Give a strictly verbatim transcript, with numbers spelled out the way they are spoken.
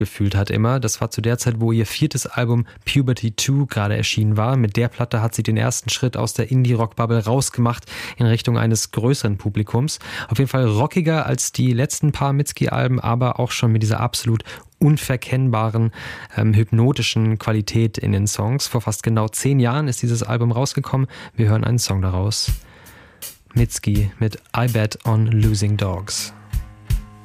gefühlt hat immer. Das war zu der Zeit, wo ihr viertes Album Puberty zwei gerade erschienen war. Mit der Platte hat sie den ersten Schritt aus der Indie-Rock-Bubble rausgemacht in Richtung eines größeren Publikums. Auf jeden Fall rockiger als die letzten paar Mitski-Alben, aber auch schon mit dieser absolut unverkennbaren, ähm, hypnotischen Qualität in den Songs. Vor fast genau zehn Jahren ist dieses Album rausgekommen. Wir hören einen Song daraus. Mitski mit I Bet on Losing Dogs.